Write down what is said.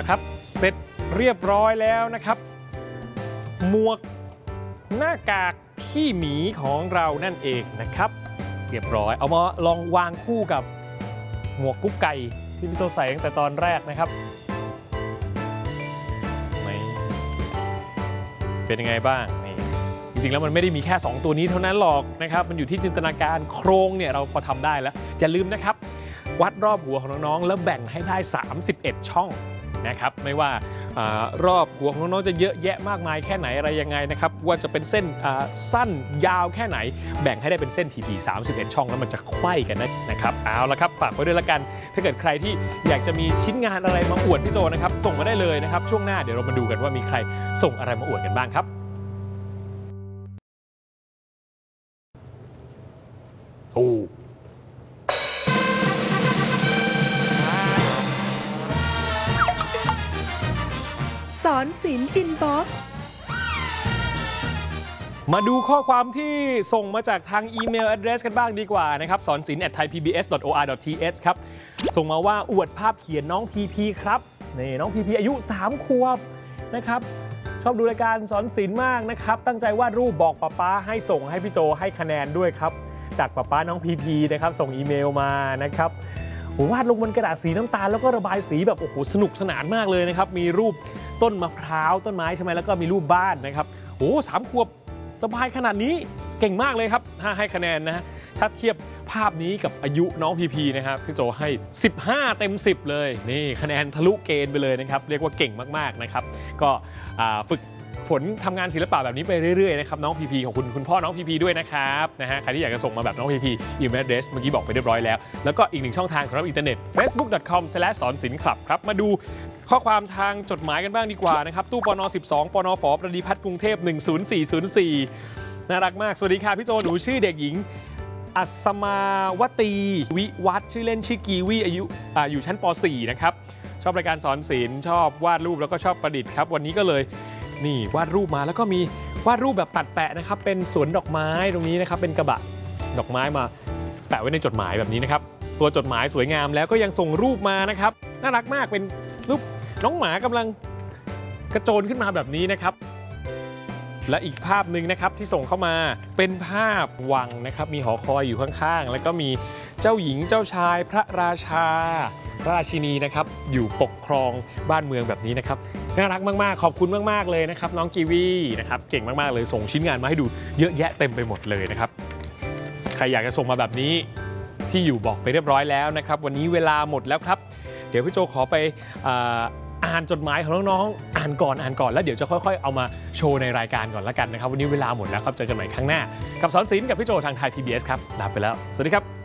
ละครับเสร็จเรียบร้อยแล้วนะครับหมวกหน้ากากขี้หมีของเรานั่นเองนะครับเรียบร้อยเอามาลองวางคู่กับหมวกกุ๊กไก่ที่พี่โตใส่ตั้งแต่ตอนแรกนะครับเป็นยังไงบ้างนี่จริงๆแล้วมันไม่ได้มีแค่2ตัวนี้เท่านั้นหรอกนะครับมันอยู่ที่จินตนาการโครงเนี่ยเราพอทำได้แล้วอย่าลืมนะครับวัดรอบหัวของน้องๆแล้วแบ่งให้ได้31ช่องนะครับไม่ว่ารอบหัวของน้องๆจะเยอะแยะมากมายแค่ไหนอะไรยังไงนะครับว่าจะเป็นเส้นสั้นยาวแค่ไหนแบ่งให้ได้เป็นเส้นถี่31ช่องแล้วมันจะไขว้กันนะครับเอาละครับฝากไว้ด้วยละกันถ้าเกิดใครที่อยากจะมีชิ้นงานอะไรมาอวดพี่โจนะครับส่งมาได้เลยนะครับช่วงหน้าเดี๋ยวเรามาดูกันว่ามีใครส่งอะไรมาอวดกันบ้างครับโอ้สอนศิลป์อินบ็อกซ์มาดูข้อความที่ส่งมาจากทางอีเมล address กันบ้างดีกว่านะครับสอนศิลป์ @thaipbs.or.th ครับส่งมาว่าอวดภาพเขียนน้องพีพีครับนี่น้องพีพีอายุ3 ขวบนะครับชอบดูรายการสอนศิลป์มากนะครับตั้งใจวาดรูปบอกป๊าให้ส่งให้พี่โจให้คะแนนด้วยครับจากป๊าน้องพีพีนะครับส่งอีเมลมานะครับวาดลงบนกระดาษสีน้ำตาลแล้วก็ระบายสีแบบโอ้โหสนุกสนานมากเลยนะครับมีรูปต้นมะพร้าวต้นไม้ใช่ไหมแล้วก็มีรูปบ้านนะครับโอ้3 ขวบระบายขนาดนี้เก่งมากเลยครับถ้าให้คะแนนนะถ้าเทียบภาพนี้กับอายุน้องพีพีนะครับพี่โจให้15 เต็ม 10เลยนี่คะแนนทะลุเกณฑ์ไปเลยนะครับเรียกว่าเก่งมากๆนะครับก็ฝึกฝนทำงานศิลปะแบบนี้ไปเรื่อยๆนะครับน้องพีพีของคุณพ่อน้องพีพีด้วยนะครับนะฮะใครที่อยากจะส่งมาแบบน้องพีพีอีเมล address เมื่อกี้บอกไปเรียบร้อยแล้วแล้วก็อีก1ช่องทางสำหรับอินเทอร์เน็ต facebook.com/สอนศิลป์คลับครับมาดูข้อความทางจดหมายกันบ้างดีกว่านะครับตู้ปน12ปนฝประดิพัฒน์กรุงเทพ10404น่ารักมากสวัสดีค่ะพี่โจหนูชื่อเด็กหญิงอัศมาวตีวิวัฒน์ชื่อเล่นชื่อกีวีอายุอยู่ชั้นป .4 นะครับชอบรายการสอนศิลป์ชอบวาดรูปแล้วก็ชอบประดิษฐ์ครับวันนี้ก็เลยนี่วาดรูปมาแล้วก็มีวาดรูปแบบตัดแปะนะครับเป็นสวนดอกไม้ตรงนี้นะครับเป็นกระบะดอกไม้มาแปะไว้ในจดหมายแบบนี้นะครับตัวจดหมายสวยงามแล้วก็ยังส่งรูปมานะครับน่ารักมากเป็นรูปน้องหมากำลังกระโจนขึ้นมาแบบนี้นะครับและอีกภาพหนึ่งนะครับที่ส่งเข้ามาเป็นภาพวังนะครับมีหอคอยอยู่ข้างๆแล้วก็มีเจ้าหญิงเจ้าชายพระราชาพระราชินีนะครับอยู่ปกครองบ้านเมืองแบบนี้นะครับน่ารักมากๆขอบคุณมากๆเลยนะครับน้องกีวีนะครับเก่งมากๆเลยส่งชิ้นงานมาให้ดูเยอะแยะเต็มไปหมดเลยนะครับใครอยากจะส่งมาแบบนี้ที่อยู่บอกไปเรียบร้อยแล้วนะครับวันนี้เวลาหมดแล้วครับเดี๋ยวพี่โจขอไปอ่านจดหมายของน้องๆอ่านก่อนแล้วเดี๋ยวจะค่อยๆเอามาโชว์ในรายการก่อนละกันนะครับวันนี้เวลาหมดแล้วครับเจอกันใหม่ครั้งหน้ากับสอนศิลป์กับพี่โจทางไทย PBS ครับลาไปแล้วสวัสดีครับ